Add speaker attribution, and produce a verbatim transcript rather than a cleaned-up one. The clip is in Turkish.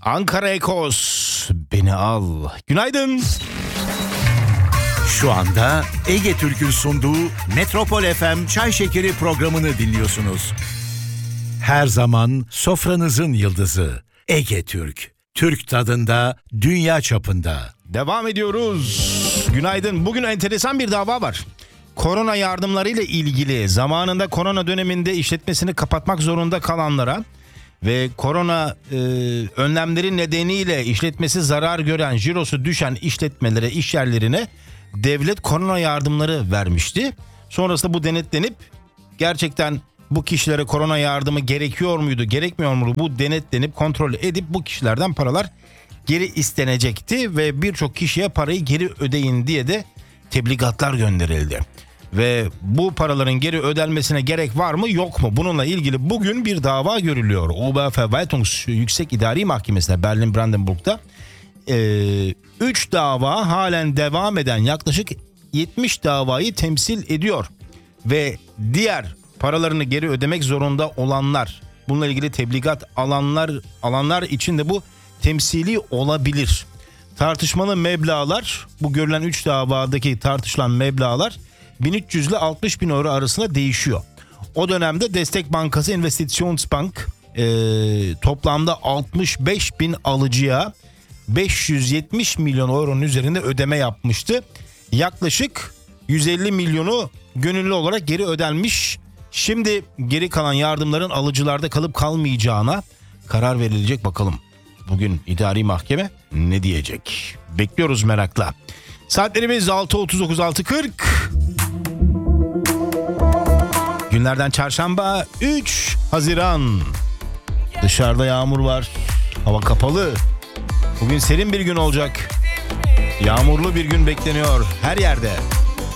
Speaker 1: Ankara Ekos, beni al. Günaydın.
Speaker 2: Şu anda Ege Türk'ün sunduğu Metropol F M Çay Şekeri programını dinliyorsunuz. Her zaman sofranızın yıldızı Ege Türk. Türk tadında, dünya çapında.
Speaker 1: Devam ediyoruz. Günaydın. Bugün enteresan bir dava var. Korona yardımlarıyla ilgili zamanında korona döneminde işletmesini kapatmak zorunda kalanlara ve korona e, önlemleri nedeniyle işletmesi zarar gören, cirosu düşen işletmelere, işyerlerine devlet korona yardımları vermişti. Sonrasında bu denetlenip gerçekten bu kişilere korona yardımı gerekiyor muydu, gerekmiyor muydu? Bu denetlenip kontrol edip bu kişilerden paralar geri istenecekti ve birçok kişiye parayı geri ödeyin diye de tebligatlar gönderildi. Ve bu paraların geri ödenmesine gerek var mı yok mu? Bununla ilgili bugün bir dava görülüyor. Oberverwaltungs Yüksek İdari Mahkemesi'nde Berlin-Brandenburg'da üç dava halen devam eden yaklaşık yetmiş davayı temsil ediyor. Ve diğer paralarını geri ödemek zorunda olanlar, bununla ilgili tebligat alanlar alanlar için de bu temsili olabilir. Tartışmalı meblağlar, bu görülen üç davadaki tartışılan meblağlar bin üç yüz ile altmış bin euro arasında değişiyor. O dönemde Destek Bankası Investitionsbank e, toplamda altmış beş bin alıcıya beş yüz yetmiş milyon euronun üzerinde ödeme yapmıştı. Yaklaşık yüz elli milyonu gönüllü olarak geri ödenmiş. Şimdi geri kalan yardımların alıcılarda kalıp kalmayacağına karar verilecek, bakalım. Bugün idari mahkeme ne diyecek? Bekliyoruz merakla. Saatlerimiz altı otuz dokuz altı kırk. Günlerden çarşamba üç Haziran. Dışarıda yağmur var. Hava kapalı. Bugün serin bir gün olacak. Yağmurlu bir gün bekleniyor her yerde.